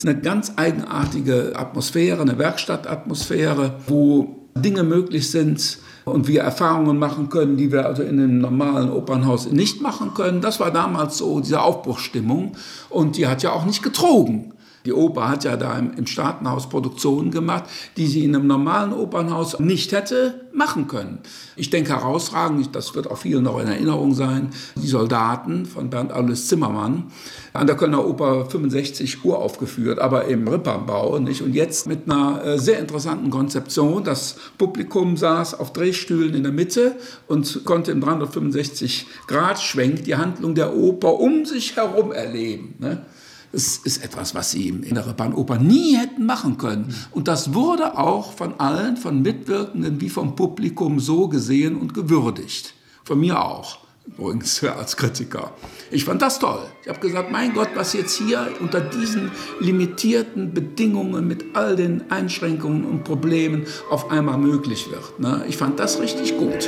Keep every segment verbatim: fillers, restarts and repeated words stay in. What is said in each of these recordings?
Eine ganz eigenartige Atmosphäre, eine Werkstattatmosphäre, wo Dinge möglich sind und wir Erfahrungen machen können, die wir also in einem normalen Opernhaus nicht machen können. Das war damals so diese Aufbruchsstimmung und die hat ja auch nicht getrogen. Die Oper hat ja da im, im Staatenhaus Produktionen gemacht, die sie in einem normalen Opernhaus nicht hätte machen können. Ich denke herausragend, das wird auch vielen noch in Erinnerung sein, die Soldaten von Bernd Alois Zimmermann, an der Kölner Oper fünfundsechzig uraufgeführt, aber im Rippernbau, nicht? Und jetzt mit einer äh, sehr interessanten Konzeption. Das Publikum saß auf Drehstühlen in der Mitte und konnte im dreihundertfünfundsechzig Grad Schwenk die Handlung der Oper um sich herum erleben, ne? Es ist etwas, was sie in der Rippernoper nie hätten machen können. Und das wurde auch von allen, von Mitwirkenden wie vom Publikum so gesehen und gewürdigt. Von mir auch, übrigens als Kritiker. Ich fand das toll. Ich habe gesagt, mein Gott, was jetzt hier unter diesen limitierten Bedingungen mit all den Einschränkungen und Problemen auf einmal möglich wird. Ne? Ich fand das richtig gut.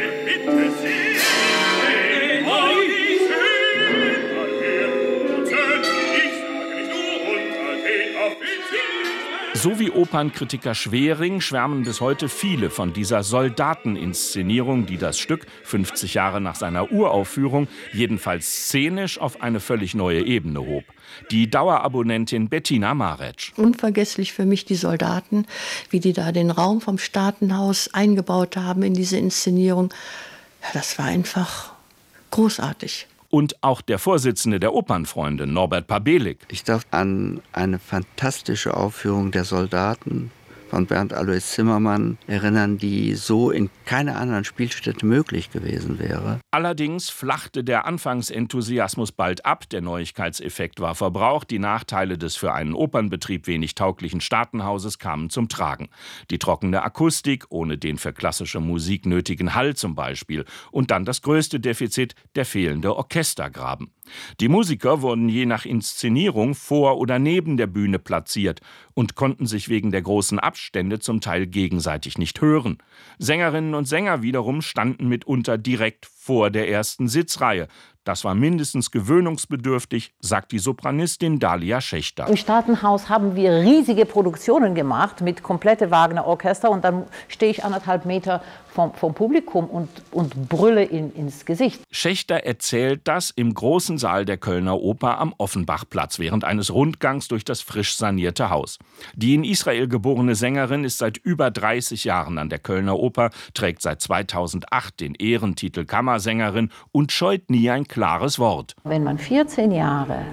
So wie Opernkritiker Schwering schwärmen bis heute viele von dieser Soldateninszenierung, die das Stück fünfzig Jahre nach seiner Uraufführung jedenfalls szenisch auf eine völlig neue Ebene hob. Die Dauerabonnentin Bettina Maretsch. Unvergesslich für mich die Soldaten, wie die da den Raum vom Staatenhaus eingebaut haben in diese Inszenierung. Ja, das war einfach großartig. Und auch der Vorsitzende der Opernfreunde, Norbert Pabelik. Ich darf an eine fantastische Aufführung der Soldaten von Bernd Alois Zimmermann erinnern, die so in keiner anderen Spielstätte möglich gewesen wäre. Allerdings flachte der Anfangsenthusiasmus bald ab, der Neuigkeitseffekt war verbraucht, die Nachteile des für einen Opernbetrieb wenig tauglichen Staatenhauses kamen zum Tragen. Die trockene Akustik, ohne den für klassische Musik nötigen Hall zum Beispiel, und dann das größte Defizit, der fehlende Orchestergraben. Die Musiker wurden je nach Inszenierung vor oder neben der Bühne platziert und konnten sich wegen der großen Abstände zum Teil gegenseitig nicht hören. Sängerinnen und Sänger wiederum standen mitunter direkt vor der ersten Sitzreihe. Das war mindestens gewöhnungsbedürftig, sagt die Sopranistin Dalia Schächter. Im Staatenhaus haben wir riesige Produktionen gemacht mit komplette Wagner-Orchester und dann stehe ich anderthalb Meter vom, vom Publikum und, und brülle in, ins Gesicht. Schächter erzählt das im großen Saal der Kölner Oper am Offenbachplatz während eines Rundgangs durch das frisch sanierte Haus. Die in Israel geborene Sängerin ist seit über dreißig Jahren an der Kölner Oper, trägt seit zweitausendacht den Ehrentitel Kammersängerin und scheut nie ein klares Wort. Wenn man vierzehn Jahre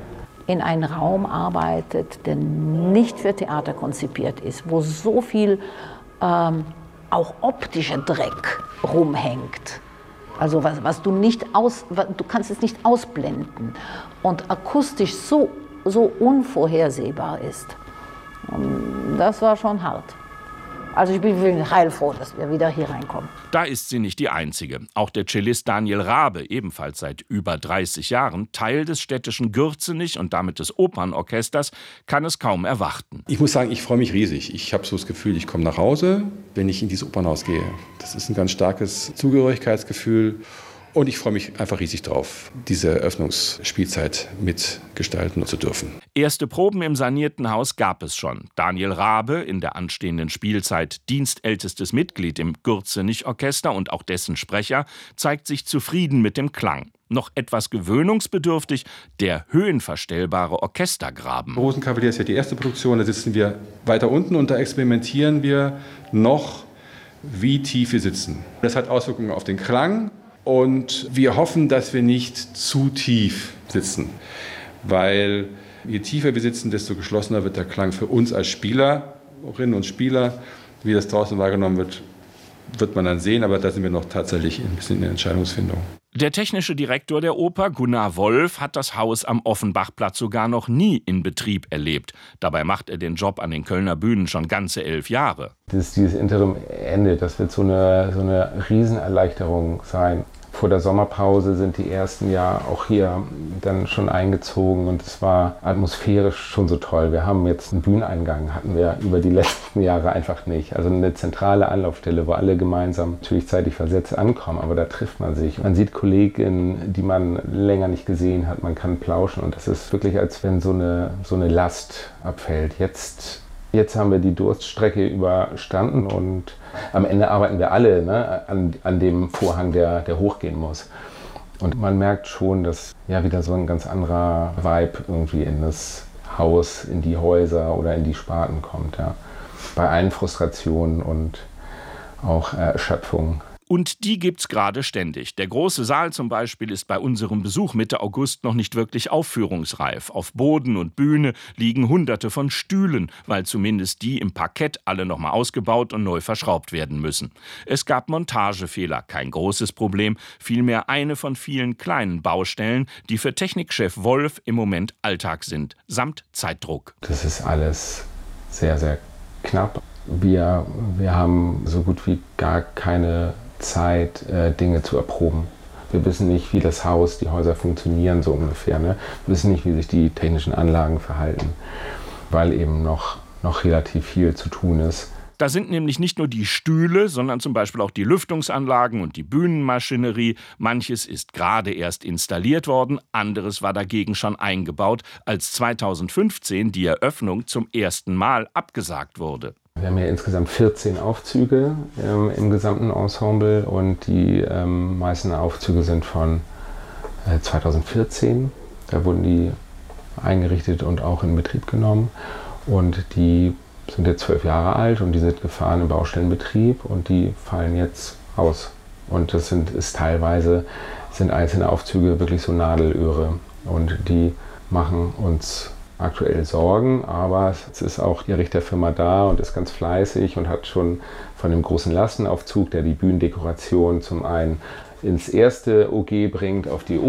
in einem Raum arbeitet, der nicht für Theater konzipiert ist, wo so viel ähm, auch optischer Dreck rumhängt, also was, was du nicht aus, du kannst es nicht ausblenden und akustisch so, so unvorhersehbar ist, das war schon hart. Also ich bin heilfroh, dass wir wieder hier reinkommen. Da ist sie nicht die Einzige. Auch der Cellist Daniel Rabe, ebenfalls seit über dreißig Jahren, Teil des städtischen Gürzenich und damit des Opernorchesters, kann es kaum erwarten. Ich muss sagen, ich freue mich riesig. Ich habe so das Gefühl, ich komme nach Hause, wenn ich in dieses Opernhaus gehe. Das ist ein ganz starkes Zugehörigkeitsgefühl. Und ich freue mich einfach riesig drauf, diese Eröffnungsspielzeit mitgestalten zu dürfen. Erste Proben im sanierten Haus gab es schon. Daniel Rabe, in der anstehenden Spielzeit dienstältestes Mitglied im Gürzenich-Orchester und auch dessen Sprecher, zeigt sich zufrieden mit dem Klang. Noch etwas gewöhnungsbedürftig, der höhenverstellbare Orchestergraben. Rosenkavalier ist ja die erste Produktion, da sitzen wir weiter unten und da experimentieren wir noch, wie tief wir sitzen. Das hat Auswirkungen auf den Klang. Und wir hoffen, dass wir nicht zu tief sitzen, weil je tiefer wir sitzen, desto geschlossener wird der Klang für uns als Spielerinnen und Spieler. Wie das draußen wahrgenommen wird, wird man dann sehen, aber da sind wir noch tatsächlich ein bisschen in der Entscheidungsfindung. Der technische Direktor der Oper, Gunnar Wolf, hat das Haus am Offenbachplatz sogar noch nie in Betrieb erlebt. Dabei macht er den Job an den Kölner Bühnen schon ganze elf Jahre. Das, dieses Interim-Ende, das wird so eine, so eine Riesenerleichterung sein Vor der Sommerpause sind die ersten ja auch hier dann schon eingezogen und es war atmosphärisch schon so toll. Wir haben jetzt einen Bühneneingang, hatten wir über die letzten Jahre einfach nicht. Also eine zentrale Anlaufstelle, wo alle gemeinsam natürlich zeitlich versetzt ankommen, aber da trifft man sich. Man sieht Kolleginnen, die man länger nicht gesehen hat, man kann plauschen und das ist wirklich, als wenn so eine, so eine Last abfällt. Jetzt Jetzt haben wir die Durststrecke überstanden und am Ende arbeiten wir alle, ne, an, an dem Vorhang, der, der hochgehen muss. Und man merkt schon, dass ja wieder so ein ganz anderer Vibe irgendwie in das Haus, in die Häuser oder in die Sparten kommt. Ja. Bei allen Frustrationen und auch äh, Erschöpfung. Und die gibt's gerade ständig. Der große Saal zum Beispiel ist bei unserem Besuch Mitte August noch nicht wirklich aufführungsreif. Auf Boden und Bühne liegen Hunderte von Stühlen, weil zumindest die im Parkett alle noch mal ausgebaut und neu verschraubt werden müssen. Es gab Montagefehler, kein großes Problem, vielmehr eine von vielen kleinen Baustellen, die für Technikchef Wolf im Moment Alltag sind, samt Zeitdruck. Das ist alles sehr, sehr knapp. Wir, wir haben so gut wie gar keine Zeit, äh, Dinge zu erproben. Wir wissen nicht, wie das Haus, die Häuser funktionieren, so ungefähr. Ne? Wir wissen nicht, wie sich die technischen Anlagen verhalten, weil eben noch, noch relativ viel zu tun ist. Da sind nämlich nicht nur die Stühle, sondern zum Beispiel auch die Lüftungsanlagen und die Bühnenmaschinerie. Manches ist gerade erst installiert worden, anderes war dagegen schon eingebaut, als zweitausendfünfzehn die Eröffnung zum ersten Mal abgesagt wurde. Wir haben ja insgesamt vierzehn Aufzüge ähm, im gesamten Ensemble und die ähm, meisten Aufzüge sind von äh, zweitausendvierzehn. Da wurden die eingerichtet und auch in Betrieb genommen und die sind jetzt zwölf Jahre alt und die sind gefahren im Baustellenbetrieb und die fallen jetzt aus. Und das sind, ist teilweise sind einzelne Aufzüge wirklich so Nadelöhre und die machen uns aktuell Sorgen, aber es ist auch die Richterfirma da und ist ganz fleißig und hat schon von dem großen Lastenaufzug, der die Bühnendekoration zum einen ins erste O G bringt, auf die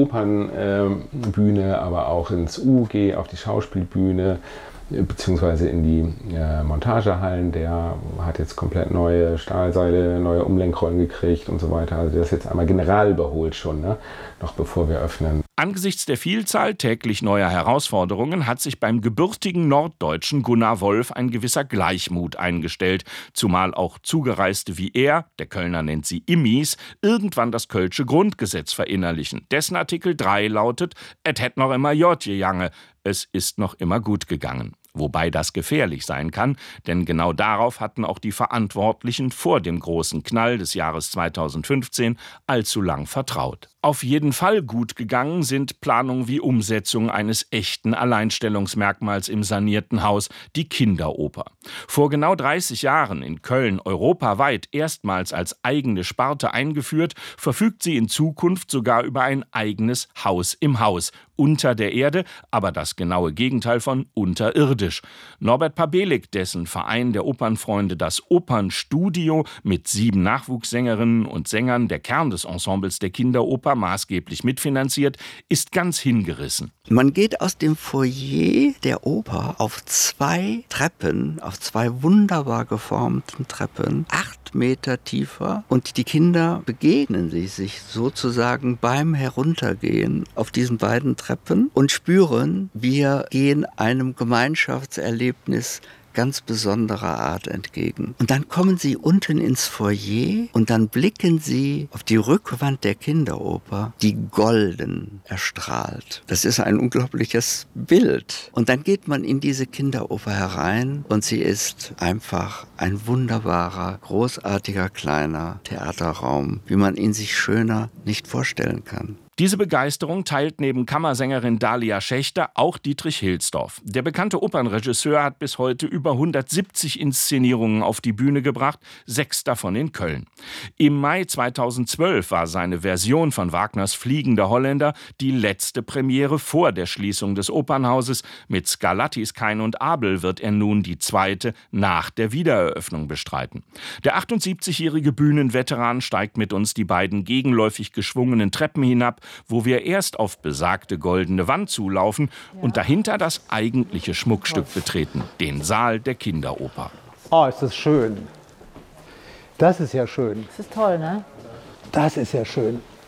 Opernbühne, äh, aber auch ins U G, auf die Schauspielbühne, beziehungsweise in die äh, Montagehallen. Der hat jetzt komplett neue Stahlseile, neue Umlenkrollen gekriegt und so weiter. Also der ist jetzt einmal general überholt schon, ne? Noch bevor wir öffnen. Angesichts der Vielzahl täglich neuer Herausforderungen hat sich beim gebürtigen Norddeutschen Gunnar Wolf ein gewisser Gleichmut eingestellt, zumal auch Zugereiste wie er, der Kölner nennt sie Immis, irgendwann das Kölsche Grundgesetz verinnerlichen. Dessen Artikel drei lautet, et hätt noch immer Jod gegangen, es ist noch immer gut gegangen. Wobei das gefährlich sein kann, denn genau darauf hatten auch die Verantwortlichen vor dem großen Knall des Jahres zweitausendfünfzehn allzu lang vertraut. Auf jeden Fall gut gegangen sind Planung wie Umsetzung eines echten Alleinstellungsmerkmals im sanierten Haus, die Kinderoper. Vor genau dreißig Jahren in Köln europaweit erstmals als eigene Sparte eingeführt, verfügt sie in Zukunft sogar über ein eigenes Haus im Haus, unter der Erde, aber das genaue Gegenteil von unterirdisch. Norbert Pabelik, dessen Verein der Opernfreunde das Opernstudio mit sieben Nachwuchssängerinnen und Sängern, der Kern des Ensembles der Kinderoper, maßgeblich mitfinanziert, ist ganz hingerissen. Man geht aus dem Foyer der Oper auf zwei Treppen, auf zwei wunderbar geformten Treppen, acht Meter tiefer, und die Kinder begegnen sich, sich sozusagen beim Heruntergehen auf diesen beiden Treppen und spüren, wir gehen einem Gemeinschaftserlebnis ganz besonderer Art entgegen. Und dann kommen sie unten ins Foyer und dann blicken sie auf die Rückwand der Kinderoper, die golden erstrahlt. Das ist ein unglaubliches Bild. Und dann geht man in diese Kinderoper herein und sie ist einfach ein wunderbarer, großartiger kleiner Theaterraum, wie man ihn sich schöner nicht vorstellen kann. Diese Begeisterung teilt neben Kammersängerin Dalia Schächter auch Dietrich Hilsdorf. Der bekannte Opernregisseur hat bis heute über hundertsiebzig Inszenierungen auf die Bühne gebracht, sechs davon in Köln. Im Mai zweitausendzwölf war seine Version von Wagners Fliegender Holländer die letzte Premiere vor der Schließung des Opernhauses. Mit Scarlattis Kain und Abel wird er nun die zweite nach der Wiedereröffnung bestreiten. Der achtundsiebzigjährige Bühnenveteran steigt mit uns die beiden gegenläufig geschwungenen Treppen hinab, wo wir erst auf besagte goldene Wand zulaufen und dahinter das eigentliche Schmuckstück betreten, den Saal der Kinderoper. Oh, ist das schön. Das ist ja schön. Das ist toll, ne? Das ist ja schön.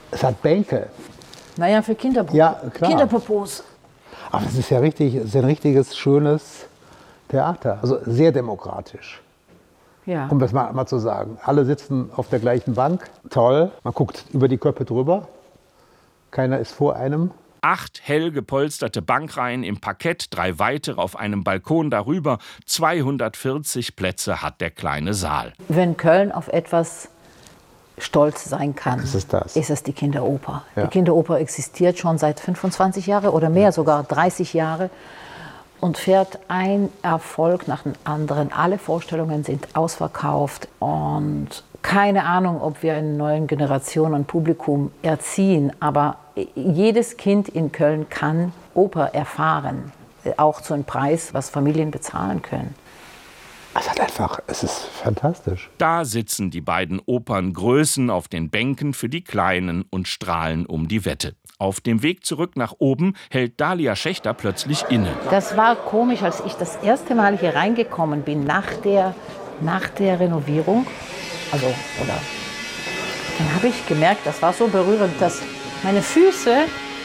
Es hat Bänke. Naja, für Kinderpopos. Ja, klar. Kinderpopos. Aber das ist ja richtig, das ist ein richtiges, schönes Theater. Also sehr demokratisch. Ja. Um das mal, mal zu sagen. Alle sitzen auf der gleichen Bank. Toll. Man guckt über die Köpfe drüber. Keiner ist vor einem. Acht hell gepolsterte Bankreihen im Parkett, drei weitere auf einem Balkon darüber. zweihundertvierzig Plätze hat der kleine Saal. Wenn Köln auf etwas stolz sein kann, ist es, das. ist es die Kinderoper. Ja. Die Kinderoper existiert schon seit fünfundzwanzig Jahren oder mehr, sogar dreißig Jahre. Und fährt ein Erfolg nach dem anderen. Alle Vorstellungen sind ausverkauft und keine Ahnung, ob wir eine neue Generation an Publikum erziehen, aber jedes Kind in Köln kann Oper erfahren, auch zu einem Preis, was Familien bezahlen können. Es hat einfach, es ist fantastisch. Da sitzen die beiden Operngrößen auf den Bänken für die Kleinen und strahlen um die Wette. Auf dem Weg zurück nach oben hält Dalia Schächter plötzlich inne. Das war komisch, als ich das erste Mal hier reingekommen bin, nach der, nach der Renovierung. Also, oder, dann habe ich gemerkt, das war so berührend, dass meine Füße,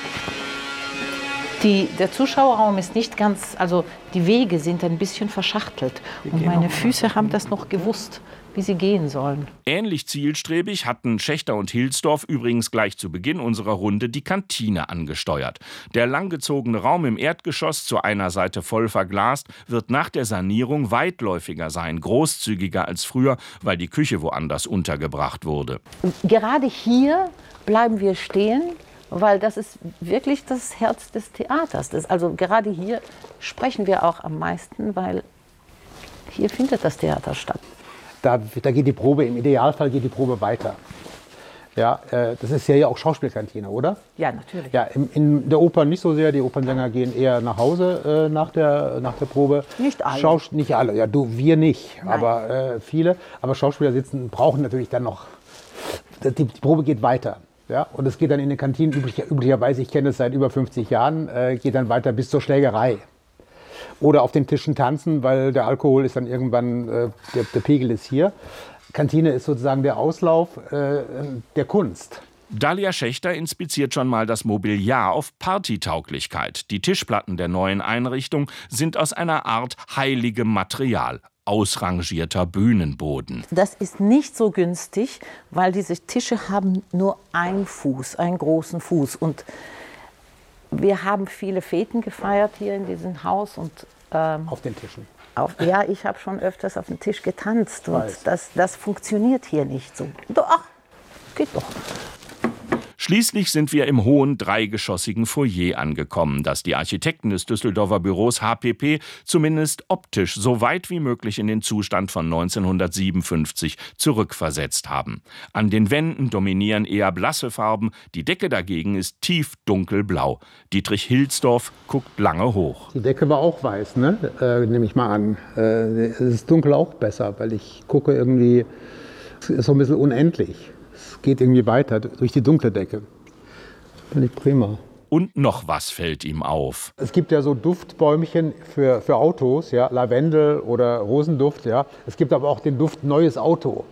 die, der Zuschauerraum ist nicht ganz, also die Wege sind ein bisschen verschachtelt. Und meine Füße haben das noch gewusst, wie sie gehen sollen. Ähnlich zielstrebig hatten Schächter und Hilsdorf übrigens gleich zu Beginn unserer Runde die Kantine angesteuert. Der langgezogene Raum im Erdgeschoss, zu einer Seite voll verglast, wird nach der Sanierung weitläufiger sein, großzügiger als früher, weil die Küche woanders untergebracht wurde. Gerade hier bleiben wir stehen, weil das ist wirklich das Herz des Theaters. Das, also gerade hier sprechen wir auch am meisten, weil hier findet das Theater statt. Da, da geht die Probe, im Idealfall geht die Probe weiter. Ja, äh, das ist ja, ja auch Schauspielkantine, oder? Ja, natürlich. Ja, in, in der Oper nicht so sehr. Die Opernsänger gehen eher nach Hause äh, nach, der, nach der Probe. Nicht alle. Schaus nicht alle, ja, du, wir nicht, Nein. aber äh, viele. Aber Schauspieler sitzen, brauchen natürlich dann noch, die, die Probe geht weiter. Ja, und es geht dann in den Kantinen, üblicher, üblicherweise, ich kenne es seit über fünfzig Jahren, äh, geht dann weiter bis zur Schlägerei. Oder auf den Tischen tanzen, weil der Alkohol ist dann irgendwann, äh, der, der Pegel ist hier. Kantine ist sozusagen der Auslauf äh, der Kunst. Dalia Schächter inspiziert schon mal das Mobiliar auf Partytauglichkeit. Die Tischplatten der neuen Einrichtung sind aus einer Art heiligem Material. Ausrangierter Bühnenboden. Das ist nicht so günstig, weil diese Tische haben nur einen Fuß, einen großen Fuß. Und wir haben viele Feten gefeiert hier in diesem Haus. Und, ähm, auf den Tischen? Auf, ja, ich habe schon öfters auf dem Tisch getanzt. Und das, das funktioniert hier nicht so. Doch, geht doch. Schließlich sind wir im hohen, dreigeschossigen Foyer angekommen, das die Architekten des Düsseldorfer Büros H P P zumindest optisch so weit wie möglich in den Zustand von neunzehnhundertsiebenundfünfzig zurückversetzt haben. An den Wänden dominieren eher blasse Farben, die Decke dagegen ist tief dunkelblau. Dietrich Hilsdorf guckt lange hoch. Die Decke war auch weiß, ne? Äh, nehme ich mal an. Äh, es ist dunkel auch besser, weil ich gucke irgendwie, es ist so ein bisschen unendlich. Es geht irgendwie weiter durch die dunkle Decke. Finde ich prima. Und noch was fällt ihm auf. Es gibt ja so Duftbäumchen für, für Autos, ja, Lavendel oder Rosenduft. Ja. Es gibt aber auch den Duft neues Auto.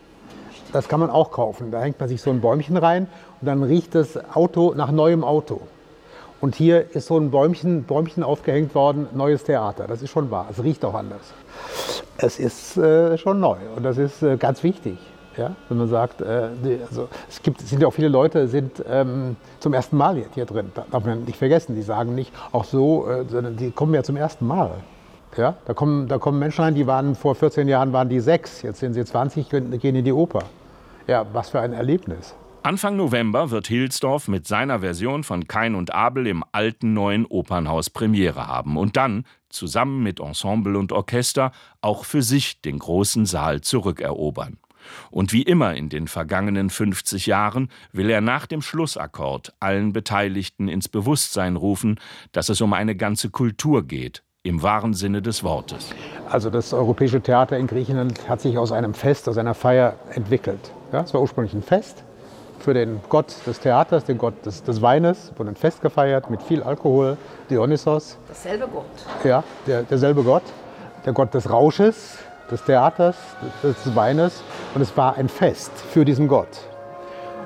Das kann man auch kaufen. Da hängt man sich so ein Bäumchen rein und dann riecht das Auto nach neuem Auto. Und hier ist so ein Bäumchen, Bäumchen aufgehängt worden, neues Theater. Das ist schon wahr. Es riecht auch anders. Es ist äh, schon neu und das ist äh, ganz wichtig. Ja, wenn man sagt, äh, die, also es gibt, es sind ja auch viele Leute, sind ähm, zum ersten Mal hier, hier drin. Das darf man nicht vergessen. Die sagen nicht auch so, äh, sondern die kommen ja zum ersten Mal. Ja, da kommen, da kommen Menschen rein, die waren vor vierzehn Jahren waren die sechs, jetzt sind sie zwanzig, gehen in die Oper. Ja, was für ein Erlebnis. Anfang November wird Hilsdorf mit seiner Version von Kain und Abel im alten neuen Opernhaus Premiere haben und dann, zusammen mit Ensemble und Orchester, auch für sich den großen Saal zurückerobern. Und wie immer in den vergangenen fünfzig Jahren will er nach dem Schlussakkord allen Beteiligten ins Bewusstsein rufen, dass es um eine ganze Kultur geht, im wahren Sinne des Wortes. Also das Europäische Theater in Griechenland hat sich aus einem Fest, aus einer Feier entwickelt. Ja, es war ursprünglich ein Fest für den Gott des Theaters, den Gott des, des Weines, wurde ein Fest gefeiert mit viel Alkohol, Dionysos. Dasselbe Gott. Ja, der, derselbe Gott, der Gott des Rausches, des Theaters, des Weines, und es war ein Fest für diesen Gott.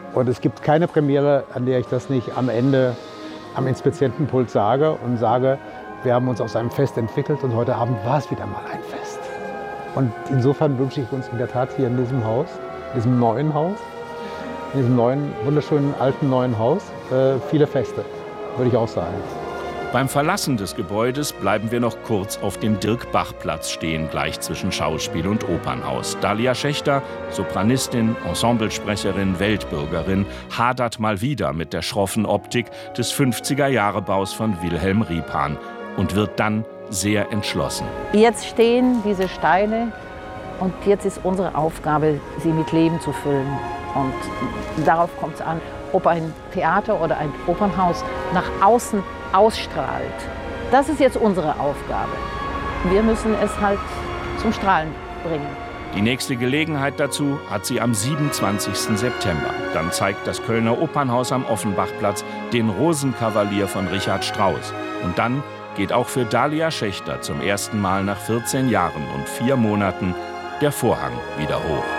Und es gibt keine Premiere, an der ich das nicht am Ende am Inspizientenpult sage und sage, wir haben uns aus einem Fest entwickelt und heute Abend war es wieder mal ein Fest. Und insofern wünsche ich uns in der Tat hier in diesem Haus, in diesem neuen Haus, in diesem neuen, wunderschönen, alten, neuen Haus, äh, viele Feste, würde ich auch sagen. Beim Verlassen des Gebäudes bleiben wir noch kurz auf dem Dirk-Bach-Platz stehen, gleich zwischen Schauspiel und Opernhaus. Dalia Schächter, Sopranistin, Ensemblesprecherin, Weltbürgerin, hadert mal wieder mit der schroffen Optik des fünfziger-Jahre-Baus von Wilhelm Ripan und wird dann sehr entschlossen. Jetzt stehen diese Steine und jetzt ist unsere Aufgabe, sie mit Leben zu füllen. Und darauf kommt es an, ob ein Theater oder ein Opernhaus nach außen ausstrahlt. Das ist jetzt unsere Aufgabe. Wir müssen es halt zum Strahlen bringen. Die nächste Gelegenheit dazu hat sie am siebenundzwanzigsten September. Dann zeigt das Kölner Opernhaus am Offenbachplatz den Rosenkavalier von Richard Strauss. Und dann geht auch für Dalia Schächter zum ersten Mal nach vierzehn Jahren und vier Monaten der Vorhang wieder hoch.